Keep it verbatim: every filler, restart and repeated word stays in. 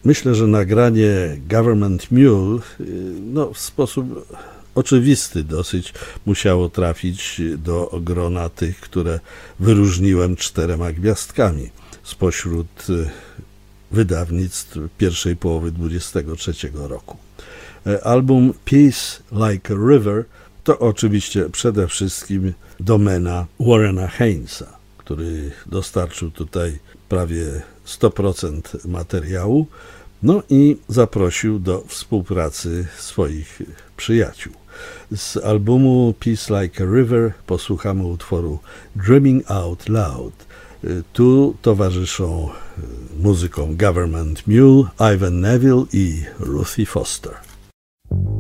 Myślę, że nagranie Government Mule no, w sposób oczywisty dosyć musiało trafić do grona tych, które wyróżniłem czterema gwiazdkami spośród wydawnictw pierwszej połowy dwudziestego trzeciego roku. Album Peace Like a River to oczywiście przede wszystkim domena Warrena Haynes'a, który dostarczył tutaj prawie sto procent materiału, no i zaprosił do współpracy swoich przyjaciół. Z albumu Peace Like a River posłuchamy utworu Dreaming Out Loud. Tu towarzyszą muzyką Government Mule, Ivan Neville i Ruthie Foster.